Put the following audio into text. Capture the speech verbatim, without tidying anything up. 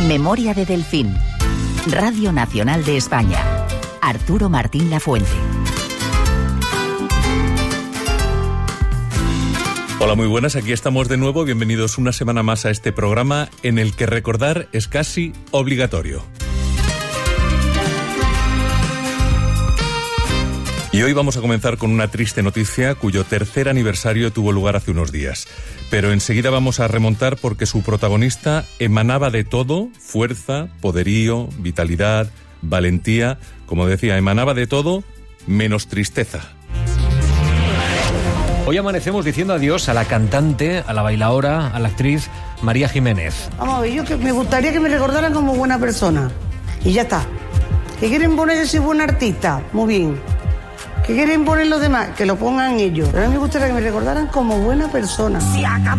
Memoria de Delfín. Radio Nacional de España. Arturo Martín Lafuente. Hola, muy buenas, aquí estamos de nuevo. Bienvenidos una semana más a este programa en el que recordar es casi obligatorio. Y hoy vamos a comenzar con una triste noticia cuyo tercer aniversario tuvo lugar hace unos días. Pero enseguida vamos a remontar porque su protagonista emanaba de todo: fuerza, poderío, vitalidad, valentía. Como decía, emanaba de todo menos tristeza. Hoy amanecemos diciendo adiós a la cantante, a la bailaora, a la actriz María Jiménez. Vamos a ver, yo que me gustaría que me recordaran como buena persona. Y ya está. ¿Que quieren poner que soy buena artista? Muy bien. ¿Qué quieren poner los demás? Que lo pongan ellos. Pero a mí me gustaría que me recordaran como buena persona.